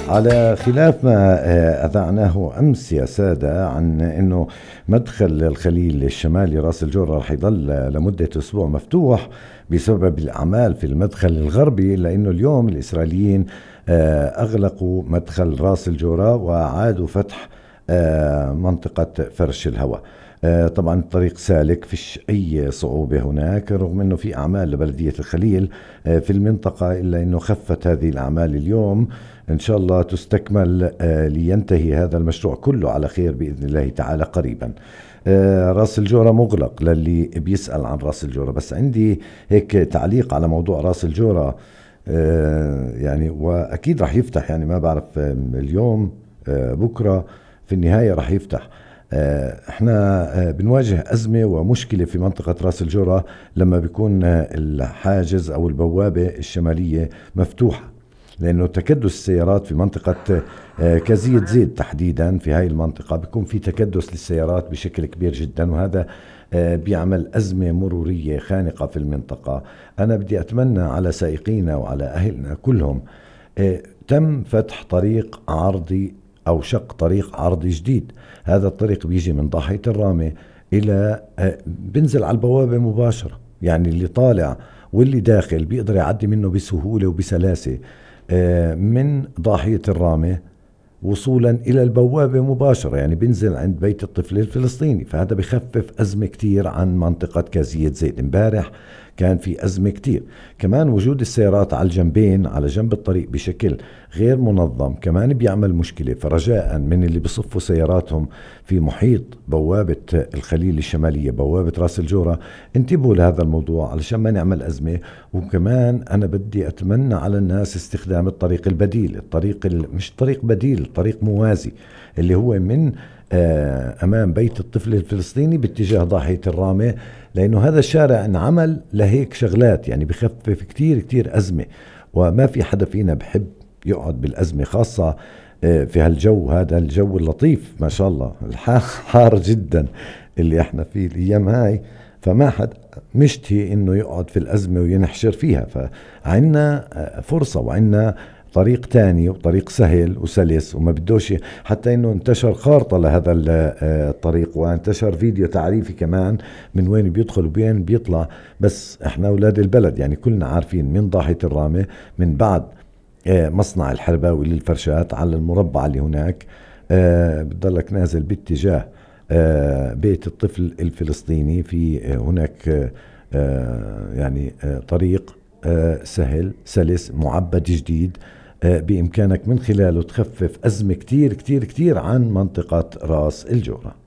على خلاف ما أذعناه أمس يا سادة عن أنه مدخل الخليل الشمالي راس الجورة رح يضل لمدة أسبوع مفتوح بسبب الأعمال في المدخل الغربي، لأنه اليوم الإسرائيليين أغلقوا مدخل راس الجورة وعادوا فتح منطقة فرش الهواء. طبعا الطريق سالك، فيش أي صعوبة هناك رغم أنه في أعمال لبلدية الخليل في المنطقة، إلا أنه خفت هذه الأعمال اليوم. إن شاء الله تستكمل لينتهي هذا المشروع كله على خير بإذن الله تعالى قريبا. راس الجورة مغلق للي بيسأل عن راس الجورة. بس عندي هيك تعليق على موضوع راس الجورة، يعني وأكيد رح يفتح، يعني ما بعرف اليوم بكرة في النهاية رح يفتح. احنا بنواجه أزمة ومشكلة في منطقة راس الجورة لما بيكون الحاجز أو البوابة الشمالية مفتوحة، لأنه تكدس السيارات في منطقة كازية زيد تحديدا في هاي المنطقة بيكون في تكدس للسيارات بشكل كبير جدا، وهذا بيعمل أزمة مرورية خانقة في المنطقة. أنا بدي أتمنى على سائقينا وعلى أهلنا كلهم تم فتح طريق عرضي أو شق طريق عرضي جديد. هذا الطريق بيجي من ضاحية الرامة إلى بنزل على البوابة مباشرة، يعني اللي طالع واللي داخل بيقدر يعدي منه بسهولة وبسلاسة من ضاحية الرامة وصولا إلى البوابة مباشرة، يعني بنزل عند بيت الطفل الفلسطيني. فهذا بخفف أزمة كتير عن منطقة كازية زيد. امبارح كان في أزمة كتير. كمان وجود السيارات على الجنبين على جنب الطريق بشكل غير منظم كمان بيعمل مشكلة. فرجاء من اللي بصفوا سياراتهم في محيط بوابة الخليل الشمالية بوابة راس الجورة انتبهوا لهذا الموضوع علشان ما نعمل أزمة. وكمان أنا بدي أتمنى على الناس استخدام الطريق البديل، الطريق مش طريق بديل، طريق موازي اللي هو من أمام بيت الطفل الفلسطيني باتجاه ضاحية الرامة، لأنه هذا الشارع انعمل لهيك شغلات، يعني بخفف كتير كتير أزمة. وما في حدا فينا بحب يقعد بالأزمة، خاصة في هالجو، هذا الجو اللطيف ما شاء الله، حار جدا اللي احنا فيه الأيام هاي، فما حد مشتهي انه يقعد في الأزمة وينحشر فيها. فعنا فرصة وعنا طريق تاني وطريق سهل وسلس وما بدوش، حتى انه انتشر خارطة لهذا الطريق وانتشر فيديو تعريفي كمان من وين بيدخل وبين بيطلع. بس احنا اولاد البلد يعني كلنا عارفين من ضاحية الرامة من بعد مصنع الحرباوي للفرشات على المربع اللي هناك بتضلك نازل باتجاه بيت الطفل الفلسطيني. في هناك يعني طريق سهل سلس معبد جديد بإمكانك من خلاله تخفف أزمة كتير كتير كتير عن منطقة راس الجورة.